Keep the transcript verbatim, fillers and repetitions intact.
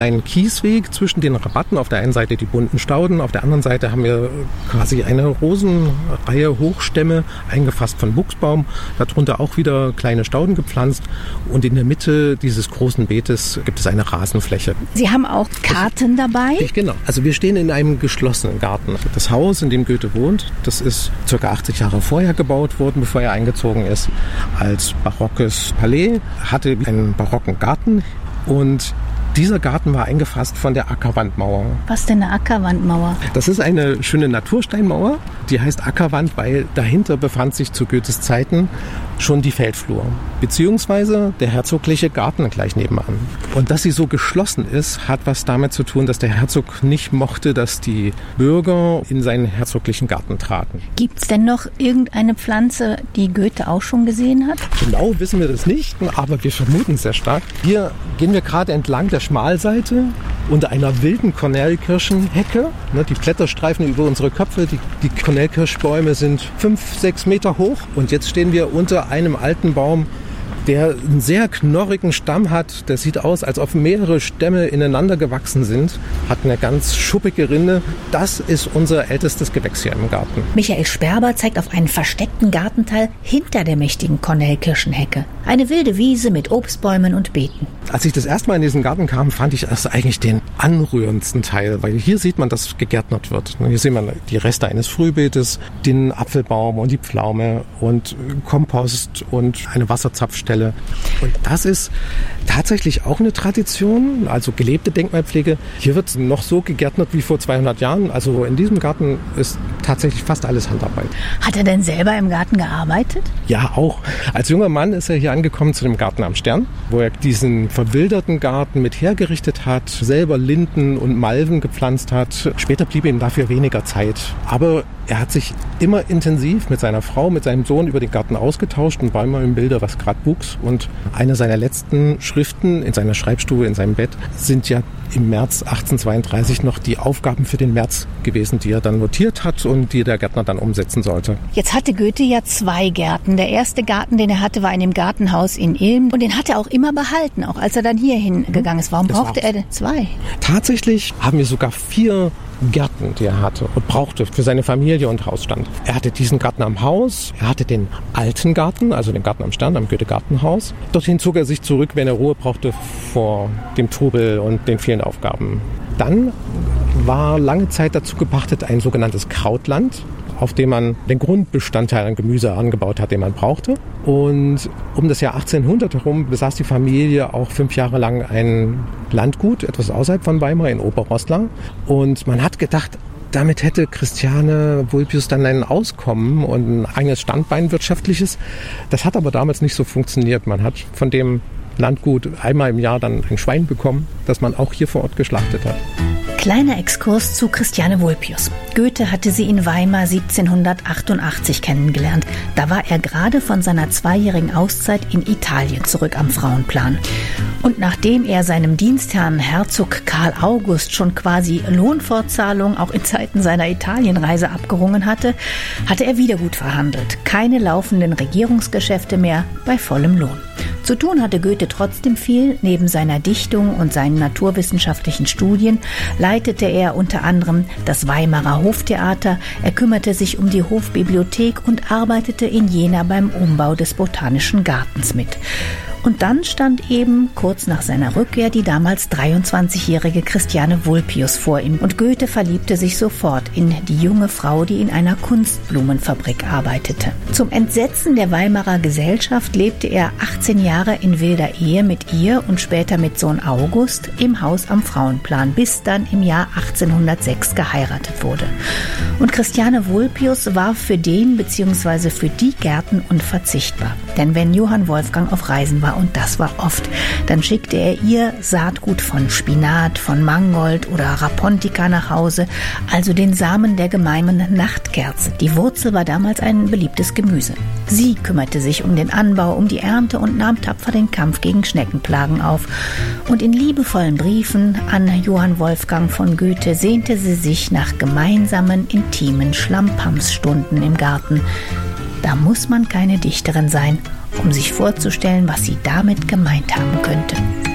Ein Kiesweg zwischen den Rabatten, auf der einen Seite die bunten Stauden, auf der anderen Seite haben wir quasi eine Rosenreihe Hochstämme, eingefasst von Buchsbaum, darunter auch wieder kleine Stauden gepflanzt und in der Mitte dieses großen Beetes gibt es eine Rasenfläche. Sie haben auch Karten dabei? Genau, also wir stehen in einem geschlossenen Garten. Das Haus, in dem Goethe wohnt, das ist ca. achtzig Jahre vorher gebaut worden, bevor er eingezogen ist, als barockes Palais, hatte einen barocken Garten und dieser Garten war eingefasst von der Ackerwandmauer. Was denn eine Ackerwandmauer? Das ist eine schöne Natursteinmauer, die heißt Ackerwand, weil dahinter befand sich zu Goethes Zeiten schon die Feldflur, beziehungsweise der herzogliche Garten gleich nebenan. Und dass sie so geschlossen ist, hat was damit zu tun, dass der Herzog nicht mochte, dass die Bürger in seinen herzoglichen Garten traten. Gibt es denn noch irgendeine Pflanze, die Goethe auch schon gesehen hat? Genau wissen wir das nicht, aber wir vermuten es sehr stark. Hier gehen wir gerade entlang der Schmalseite unter einer wilden Kornelkirschenhecke. Die Blätter streifen über unsere Köpfe. Die, die Kornelkirschbäume sind fünf, sechs Meter hoch. Und jetzt stehen wir unter einem alten Baum, der einen sehr knorrigen Stamm hat. Der sieht aus, als ob mehrere Stämme ineinander gewachsen sind. Hat eine ganz schuppige Rinde. Das ist unser ältestes Gewächs hier im Garten. Michael Sperber zeigt auf einen versteckten Gartenteil hinter der mächtigen Kornelkirschenhecke. Eine wilde Wiese mit Obstbäumen und Beeten. Als ich das erste Mal in diesen Garten kam, fand ich das eigentlich den anrührendsten Teil, weil hier sieht man, dass gegärtnert wird. Hier sieht man die Reste eines Frühbeetes, den Apfelbaum und die Pflaume und Kompost und eine Wasserzapfstelle. Und das ist tatsächlich auch eine Tradition, also gelebte Denkmalpflege. Hier wird noch so gegärtnert wie vor zweihundert Jahren. Also in diesem Garten ist tatsächlich fast alles Handarbeit. Hat er denn selber im Garten gearbeitet? Ja, auch. Als junger Mann ist er hier angekommen zu dem Garten am Stern, wo er diesen verwilderten Garten mit hergerichtet hat, selber Linden und Malven gepflanzt hat. Später blieb ihm dafür weniger Zeit. Aber er hat sich immer intensiv mit seiner Frau, mit seinem Sohn über den Garten ausgetauscht und war immer im Bilde, was gerade wuchs. Und eine seiner letzten Schriften in seiner Schreibstube, in seinem Bett, sind ja im März achtzehnhundertzweiunddreißig noch die Aufgaben für den März gewesen, die er dann notiert hat und die der Gärtner dann umsetzen sollte. Jetzt hatte Goethe ja zwei Gärten. Der erste Garten, den er hatte, war in dem Gartenhaus in Ilm. Und den hat er auch immer behalten, auch als er dann hierhin gegangen ist. Warum das brauchte er denn zwei? Tatsächlich haben wir sogar vier Gärten, die er hatte und brauchte für seine Familie und Hausstand. Er hatte diesen Garten am Haus, er hatte den alten Garten, also den Garten am Stern, am Goethe-Gartenhaus. Dorthin zog er sich zurück, wenn er Ruhe brauchte vor dem Trubel und den vielen Aufgaben. Dann war lange Zeit dazu gepachtet ein sogenanntes Krautland, auf dem man den Grundbestandteil an Gemüse angebaut hat, den man brauchte. Und um das Jahr achtzehnhundert herum besaß die Familie auch fünf Jahre lang ein Landgut, etwas außerhalb von Weimar, in Oberroßlau. Und man hat gedacht, damit hätte Christiane Vulpius dann ein Auskommen und ein eigenes Standbein wirtschaftliches. Das hat aber damals nicht so funktioniert. Man hat von dem Landgut einmal im Jahr dann ein Schwein bekommen, das man auch hier vor Ort geschlachtet hat. Kleiner Exkurs zu Christiane Vulpius. Goethe hatte sie in Weimar siebzehnhundertachtundachtzig kennengelernt. Da war er gerade von seiner zweijährigen Auszeit in Italien zurück am Frauenplan. Und nachdem er seinem Dienstherrn Herzog Karl August schon quasi Lohnfortzahlung auch in Zeiten seiner Italienreise abgerungen hatte, hatte er wieder gut verhandelt. Keine laufenden Regierungsgeschäfte mehr bei vollem Lohn. Zu tun hatte Goethe trotzdem viel. Neben seiner Dichtung und seinen naturwissenschaftlichen Studien leitete er unter anderem das Weimarer Hoftheater, er kümmerte sich um die Hofbibliothek und arbeitete in Jena beim Umbau des Botanischen Gartens mit. Und dann stand eben kurz nach seiner Rückkehr die damals dreiundzwanzigjährige Christiane Vulpius vor ihm. Und Goethe verliebte sich sofort in die junge Frau, die in einer Kunstblumenfabrik arbeitete. Zum Entsetzen der Weimarer Gesellschaft lebte er achtzehn Jahre in wilder Ehe mit ihr und später mit Sohn August im Haus am Frauenplan, bis dann im Jahr achtzehnhundertsechs geheiratet wurde. Und Christiane Vulpius war für den bzw. für die Gärten unverzichtbar. Denn wenn Johann Wolfgang auf Reisen war, und das war oft, dann schickte er ihr Saatgut von Spinat, von Mangold oder Rapontica nach Hause, also den Samen der geheimen Nachtkerze. Die Wurzel war damals ein beliebtes Gemüse. Sie kümmerte sich um den Anbau, um die Ernte und nahm tapfer den Kampf gegen Schneckenplagen auf. Und in liebevollen Briefen an Johann Wolfgang von Goethe sehnte sie sich nach gemeinsamen, intimen Schlampamsstunden im Garten. Da muss man keine Dichterin sein, um sich vorzustellen, was sie damit gemeint haben könnte.